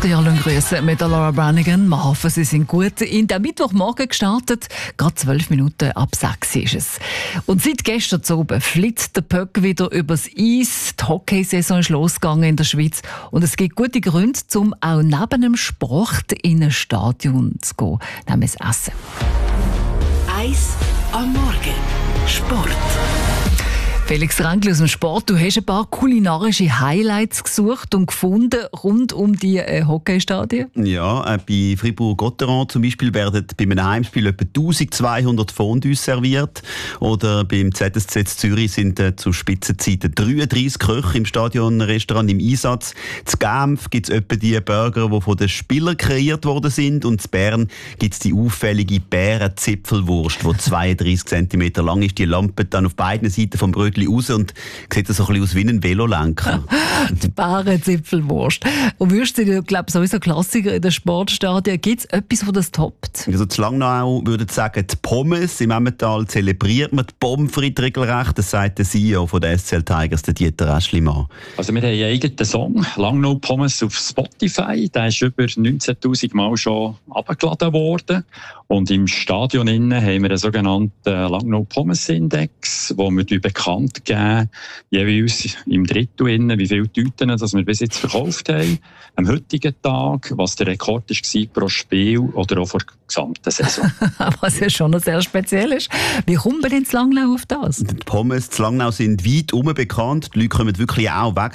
Jollen grüßen mit der Laura Branigan. Wir hoffen, Sie sind gut in der Mittwochmorgen gestartet. Gerade 12 Minuten ab 6 ist es. Und seit gestern oben flitzt der Puck wieder übers Eis. Die Hockeysaison ist losgegangen in der Schweiz. Und es gibt gute Gründe, um auch neben dem Sport in ein Stadion zu gehen, nämlich Essen. Eis am Morgen. Sport. Felix Ränkli aus dem Sport, du hast ein paar kulinarische Highlights gesucht und gefunden rund um die Hockeystadien. Ja, bei Fribourg-Gotteron zum Beispiel werden bei einem Heimspiel etwa 1200 Fondues serviert. Oder beim ZSC Zürich sind zu Spitzenzeiten 33 Köche im Stadionrestaurant im Einsatz. In Genf gibt es etwa die Burger, die von den Spielern kreiert worden sind. Und in Bern gibt es die auffällige Bärenzipfelwurst, die 32 cm lang ist. Die Lampe dann auf beiden Seiten vom Brötchen raus und sieht so ein bisschen aus wie ein Velolenker. Die Bärenzipfelwurst. Und Würste, ich glaube, sowieso Klassiker in den Sportstadien. Gibt es etwas, das das toppt? Also zu Langnau würde ich sagen, die Pommes. Im Emmental zelebriert man die Pommes frites regelrecht. Das sagt der CEO von der SCL Tigers, der Dieter Aeschlimann. Also wir haben einen eigenen Song, Langnau Pommes, auf Spotify. Der ist über 19'000 Mal schon abgeladen worden. Und im Stadion innen haben wir einen sogenannten Langnau Pommes Index, wo wir bekannt geben, jeweils im Drittel innen, wie viele Tüten das wir bis jetzt verkauft haben, am heutigen Tag, was der Rekord war pro Spiel oder auch vor der gesamten Saison. Was ja schon sehr speziell ist. Wie kommt man denn in Langnau auf das? Die Pommes in Langnau sind weit bekannt. Die Leute kommen wirklich auch wegen